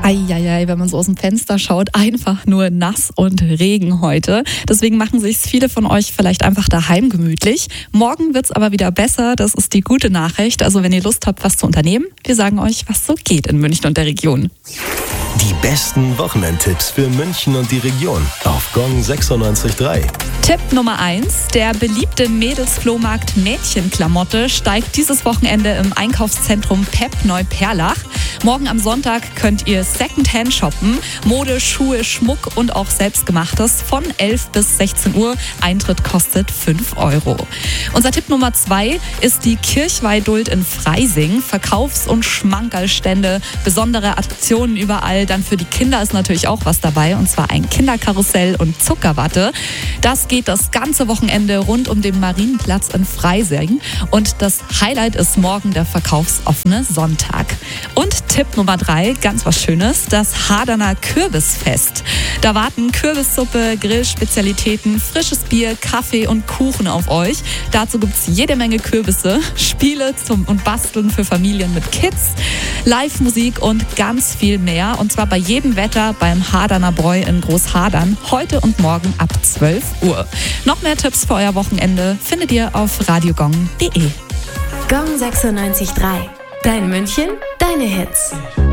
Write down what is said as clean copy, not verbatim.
Eieiei, wenn man so aus dem Fenster schaut, einfach nur nass und Regen heute. Deswegen machen sich viele von euch vielleicht einfach daheim gemütlich. Morgen wird's aber wieder besser, das ist die gute Nachricht. Also wenn ihr Lust habt, was zu unternehmen, wir sagen euch, was so geht in München und der Region. Die besten Wochenendtipps für München und die Region auf Gong 96.3. Tipp Nummer 1. Der beliebte Mädelsflohmarkt Mädchenklamotte steigt dieses Wochenende im Einkaufszentrum Pep Neuperlach. Morgen am Sonntag könnt ihr Secondhand shoppen. Mode, Schuhe, Schmuck und auch Selbstgemachtes von 11 bis 16 Uhr. Eintritt kostet 5 €. Unser Tipp Nummer 2 ist die Kirchweih-Duld in Freising. Verkaufs- und Schmankerlstände, besondere Aktionen überall. Dann für die Kinder ist natürlich auch was dabei, und zwar ein Kinderkarussell und Zuckerwatte. Das geht das ganze Wochenende rund um den Marienplatz in Freising. Und das Highlight ist morgen der verkaufsoffene Sonntag. Und Tipp Nummer 3, ganz was Schönes, das Hardaner Kürbisfest. Da warten Kürbissuppe, Grillspezialitäten, frisches Bier, Kaffee und Kuchen auf euch. Dazu gibt's jede Menge Kürbisse, Spiele und Basteln für Familien mit Kids, Live-Musik und ganz viel mehr. Und zwar bei jedem Wetter beim Hardaner Bräu in Großhadern, heute und morgen ab 12 Uhr. Noch mehr Tipps für euer Wochenende findet ihr auf radiogong.de. Gong 96.3. Dein München, deine Hits.